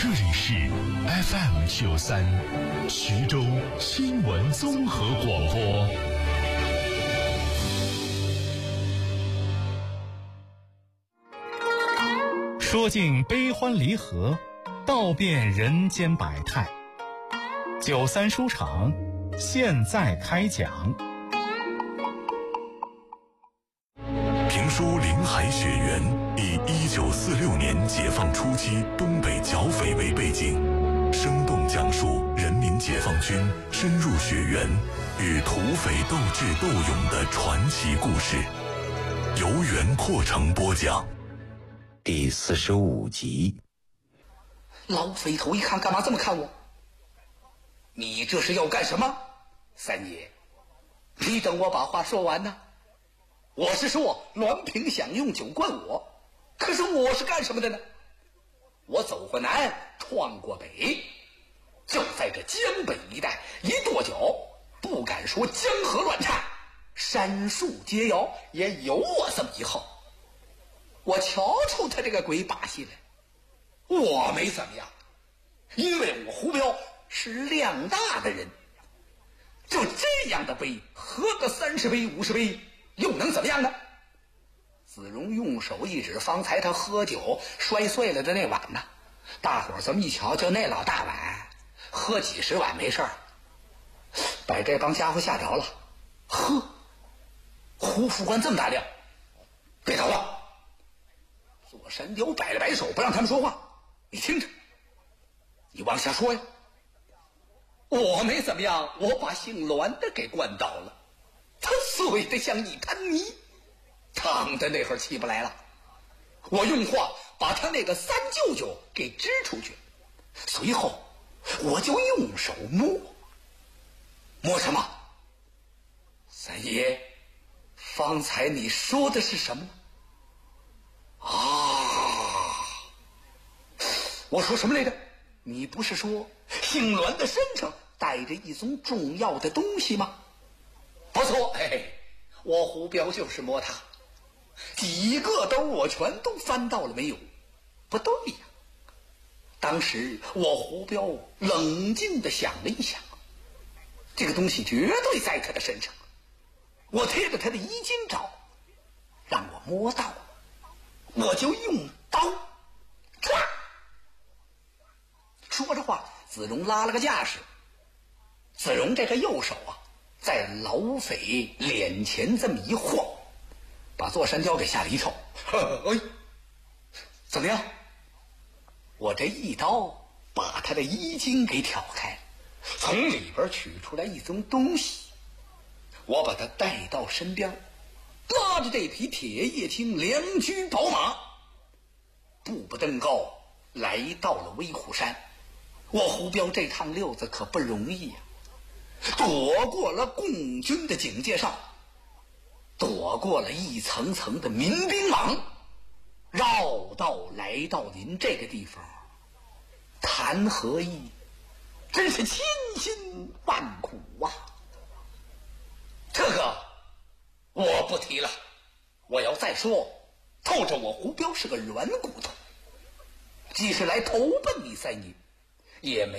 这里是 FM93 徐州新闻综合广播。说尽悲欢离合，道遍人间百态。93书场现在开讲。 评书《林海雪原》以1946年解放初期东北剿匪为背景，生动讲述人民解放军深入雪原与土匪斗智斗勇的传奇故事，由袁阔成播讲。 第45集。 老匪头一看，干嘛这么看我？你这是要干什么？三爷，你等我把话说完呢。我是说滦平想用酒灌我，可是我是干什么的呢？我走过南，闯过北，就在这江北一带一跺脚，不敢说江河乱颤，山树皆摇，也有我这么一号。我瞧出他这个鬼把戏来，我没怎么样，因为我胡彪是量大的人，就这样的杯，喝个30杯50杯又能怎么样呢？子荣用手一指方才他喝酒摔碎了的那碗呢，大伙儿这么一瞧，就那老大碗，喝几十碗没事儿，把这帮家伙吓着了。呵，胡副官这么大量，别捣乱。左山雕摆了摆手，不让他们说话。你听着，你往下说呀。我没怎么样，我把姓栾的给灌倒了，他碎得像一滩泥，烫的那会儿起不来了。我用话把他那个三舅舅给支出去，随后我就用手摸什么？三爷，方才你说的是什么？我说什么来着？你不是说姓栾的身上带着一宗重要的东西吗？不错，我胡彪就是摸他，几个兜我全都翻到了没有。不对呀，当时我胡彪冷静地想了一想，这个东西绝对在他的身上。我贴着他的衣襟找，让我摸到了，我就用刀唰。说着话，子荣拉了个架势。子荣这个右手啊，在老匪脸前这么一晃，把座山雕给吓了一跳。怎么样？我这一刀把他的衣襟给挑开，从里边取出来一宗东西，我把他带到身边，拉着这匹铁叶青良驹宝马，步步登高，来到了威虎山。我胡彪这趟溜子可不容易呀，躲过了共军的警戒哨，躲过了一层层的民兵网，绕道来到您这个地方，谈何意？真是千辛万苦啊！这个我不提了，我要再说，透着我胡彪是个软骨头，即使来投奔你三爷，也没